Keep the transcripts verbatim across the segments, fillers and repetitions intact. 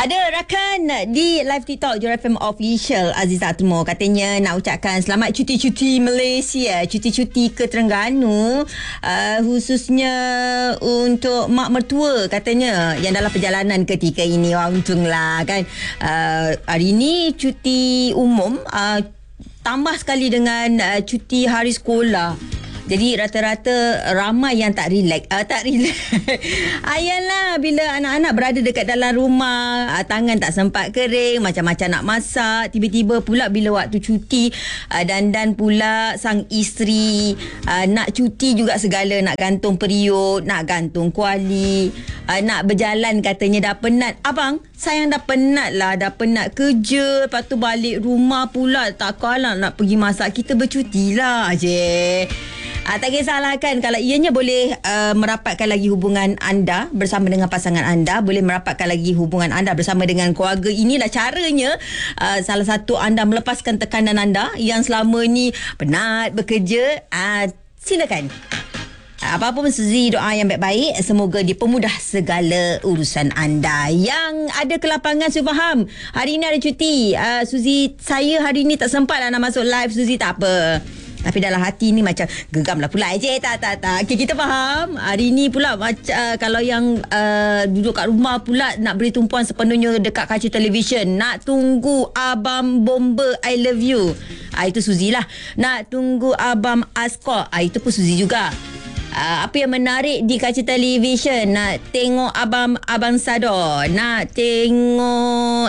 Ada rakan di live TikTok Joy F M Official, Aziza Atmo, katanya nak ucapkan selamat cuti-cuti Malaysia, cuti-cuti ke Terengganu, uh, khususnya untuk mak mertua katanya yang dalam perjalanan ketika ini. Wah, untunglah kan. Uh, hari ini cuti umum, uh, tambah sekali dengan uh, cuti hari sekolah. Jadi rata-rata ramai yang tak relax. Uh, tak relax. Ayalah bila anak-anak berada dekat dalam rumah, uh, tangan tak sempat kering, macam-macam nak masak. Tiba-tiba pula bila waktu cuti, uh, dan-dan pula sang isteri uh, nak cuti juga segala. Nak gantung periuk, nak gantung kuali, uh, nak berjalan katanya dah penat. Abang, sayang dah penat lah. Dah penat kerja. Lepas tu balik rumah pula. Tak kalah nak pergi masak. Kita bercuti lah je. Ah, tak kisahlah kan, kalau ianya boleh uh, merapatkan lagi hubungan anda bersama dengan pasangan anda, boleh merapatkan lagi hubungan anda bersama dengan keluarga. Inilah caranya uh, salah satu anda melepaskan tekanan anda yang selama ni penat bekerja. Uh, silakan. Apa-apa pun Suzy doa yang baik-baik, semoga dipermudah segala urusan anda. Yang ada ke lapangan, saya faham hari ini ada cuti. uh, Suzy, saya hari ini tak sempat lah nak masuk live Suzy, tak apa. Tapi dalam hati ni macam gegam lah pula je. Tak, tak, tak. Okay, kita faham. Hari ni pula macam uh, kalau yang uh, duduk kat rumah pula nak beri tumpuan sepenuhnya dekat kaca televisyen. Nak tunggu Abang Bomber I Love You. Ah, itu Suzy lah. Nak tunggu Abang Askor. Ah, itu pun Suzy juga. Uh, apa yang menarik di kaca televisyen? Nak tengok Abang Abang Sador, nak tengok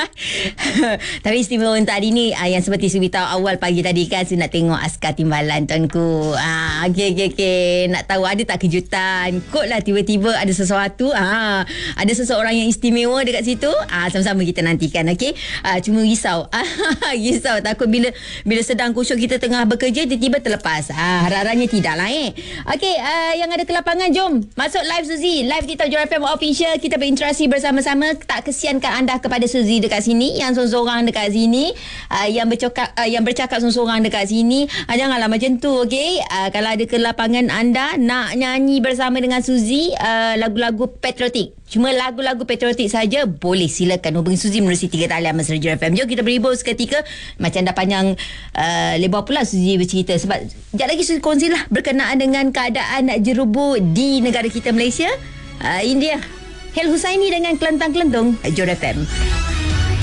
tapi istimewa untuk hari ni, uh, yang seperti saya beritahu awal pagi tadi kan, saya nak tengok Askar Timbalan tuanku. uh, Okey, okey, okey. Nak tahu ada tak kejutan? Kot lah tiba-tiba ada sesuatu, uh, ada seseorang yang istimewa dekat situ. uh, Sama-sama kita nantikan. Okey, uh, cuma risau risau takut bila bila sedang kusyuk kita tengah bekerja, tiba-tiba terlepas. uh, Harap-harapnya tidak lah eh. Okey, Uh, yang ada ke lapangan, jom masuk live Suzy, live TikTok Joy F M Official. Kita berinteraksi bersama-sama. Tak kesiankan anda kepada Suzy dekat sini, yang sorang-sorang dekat sini, uh, yang bercakap uh, yang bercakap sorang-sorang dekat sini. uh, Janganlah macam tu, okey. Uh, kalau ada ke lapangan anda nak nyanyi bersama dengan Suzy, uh, lagu-lagu patriotik, cuma lagu-lagu patriotik saja, boleh silakan hubungi Suzy menerusi tiga talian mesra Joy F M. Jom kita berhibur seketika. Macam dah panjang uh, lebar pula Suzy bercerita, sebab sekejap lagi Suzy kongsilah berkenaan dengan keadaan jerubu di negara kita Malaysia. uh, India, Hel Husaini dengan Kelentang-Kelentung Joy F M.